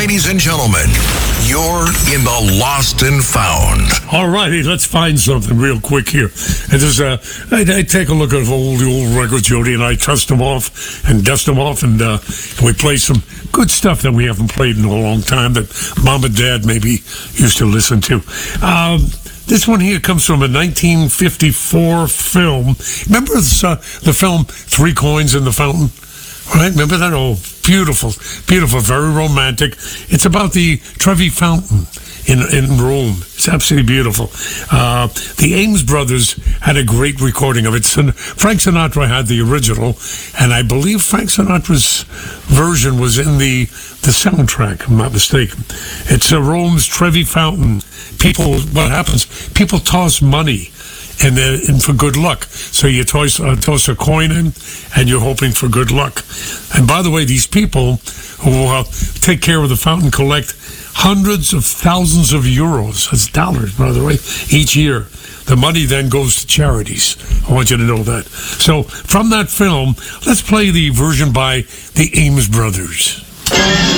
Ladies and gentlemen, you're in the Lost and Found. All righty, let's find something real quick here. And there's I take a look at the old records. Jody and I dust them off, and we play some good stuff that we haven't played in a long time that Mom and Dad maybe used to listen to. This one here comes from a 1954 film. Remember the film Three Coins in the Fountain? Right? Remember that? Oh, beautiful, beautiful, very romantic. It's about the Trevi Fountain in Rome. It's absolutely beautiful. The Ames brothers had a great recording of it. Frank Sinatra had the original, and I believe Frank Sinatra's version was in the soundtrack, if I'm not mistaken. It's Rome's Trevi Fountain. What happens? People toss money and for good luck. So you toss a coin in, and you're hoping for good luck. And by the way, these people who take care of the fountain collect hundreds of thousands of euros, that's dollars, by the way, each year. The money then goes to charities. I want you to know that. So from that film, let's play the version by the Ames brothers.